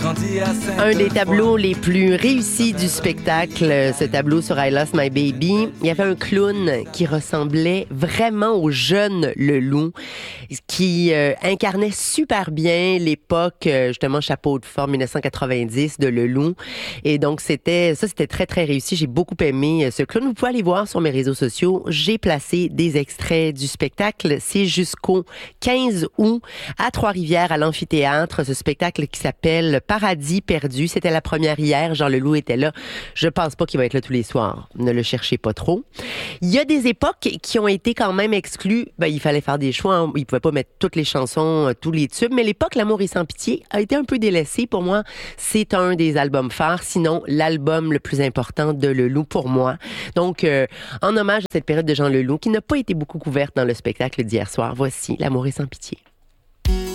Un des tableaux les plus réussis du spectacle, ce tableau sur I Lost My Baby. Il y avait un clown qui ressemblait vraiment au jeune Leloup, qui incarnait super bien l'époque, justement, chapeau de forme 1990 de Leloup. Et donc, c'était très, très réussi. J'ai beaucoup aimé ce clown. Vous pouvez aller voir sur mes réseaux sociaux. J'ai placé des extraits du spectacle. C'est jusqu'au 15 août à Trois-Rivières, à l'amphithéâtre. Ce spectacle qui s'appelle Paradis perdu. C'était la première hier. Jean Leloup était là. Je pense pas qu'il va être là tous les soirs. Ne le cherchez pas trop. Il y a des époques qui ont été quand même exclues. Il fallait faire des choix. Hein. Ils pouvaient pas mettre toutes les chansons, tous les tubes. Mais l'époque L'amour est sans pitié a été un peu délaissée. Pour moi, c'est un des albums phares. Sinon, l'album le plus important de Leloup pour moi. Donc, en hommage à cette période de Jean Leloup qui n'a pas été beaucoup couverte dans le spectacle d'hier soir, voici L'amour est sans pitié.